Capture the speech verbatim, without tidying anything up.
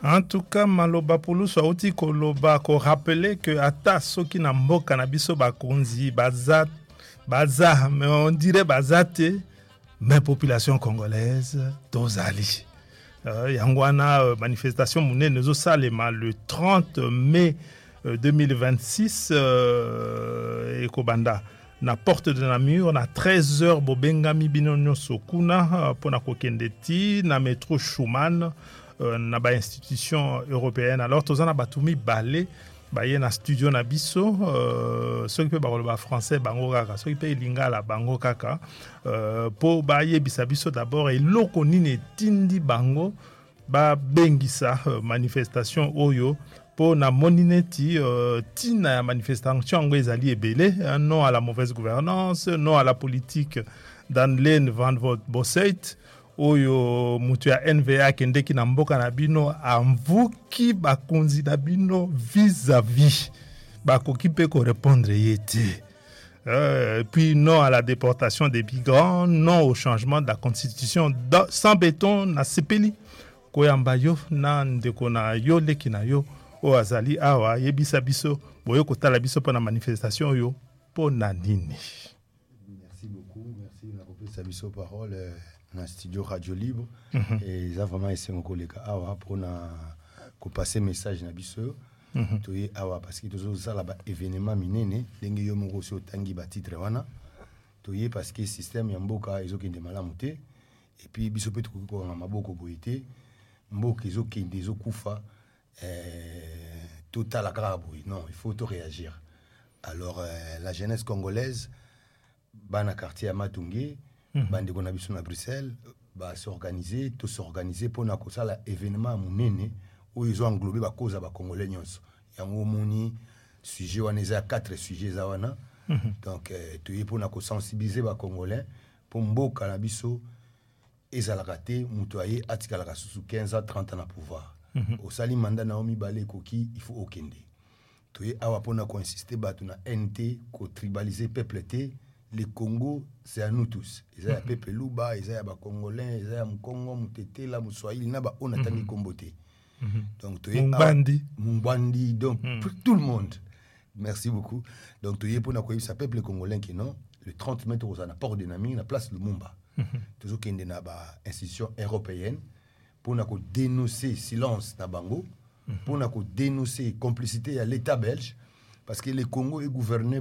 En tout cas, maloba pulu sauti koloba ko rappeler que ata soki na mboka na biso bakonzi baza baza mais on dirait bazate mais population congolaise tozali. Euh, yangwana euh, manifestation munene zo salema le trente mai euh, deux mille vingt-six euh, ekobanda na porte de Namur na treize heures bobengami bino nyonso kuna uh, pona kokende ti na métro Schumann uh, na ba institution européenne. Alors tozana batumi balé baye na studio na biso uh, soki pe ba français bango kaka soki pe lingala bango kaka uh, po baye bisa biso d'abord eloko nini tindi bango ba bengisa uh, manifestation oyo pour na monineti euh, tina ya manifestation ngo ezali ebele, non à la mauvaise gouvernance, non à la politique d'Anne Van Bosset oyo mutu ya N V A kendeki na mboka na bino amvuki bakonzi na bino vis-à-vis bakoki pe ko répondre yete. Euh, puis non à la déportation des migrants, non au changement de la constitution dans, sans béton na sepeli koyamba yo na ndeko na yo leki na yo o azali awa yebisa biso boyo kotala biso pona manifestation yo pona nini. Merci beaucoup, merci na kopesa biso parole euh, na studio Radio Libre mm-hmm. et ça vraiment essayer mon collègue awa pona ko passer message na biso mm-hmm. toye awa parce que tozo sala ba événement minene ndenge yo moko so tangi ba titre wana toye parce que système ya mboka ezokende malamu te et puis biso pe tuko na maboko boyete mboka ezokende ezokufa. Euh, total à Caraboui. Non, il faut tout réagir. Alors, euh, la jeunesse congolaise, dans quartier à Matungé, dans à Bruxelles, va s'organiser, tout s'organiser pour un événement à Mounene où ils ont englobé la cause à la Congolais. Il y a un sujet, on est à quatre sujets. Donc, tu es pour sensibiliser les Congolais pour que Canabiso et Zalagate, Moutouaye, Atikala sous quinze à trente ans à pouvoir. Mm-hmm. Au sali mandat Naomi Balé Koki, il faut okende. Toye awa pona ko insister batu na N T ko tribaliser peuple T, le Congo c'est à nous tous. Ils a peuple Luba, ils a ba Congolais, ils a Mkongo, Mutete la Muswahili na ba on atandi kombote. Donc toye Mbandi, Mbandi donc mm. pour tout le monde. Merci beaucoup. Donc toye pona ko sa peuple congolais qui non, le trente mai au na port de Nami, na place Lumumba. Toujours kende na ba institution européenne. Pour nous dénoncer silence na bango, pour nous dénoncer complicité à l'État belge, parce que le Congo est gouverné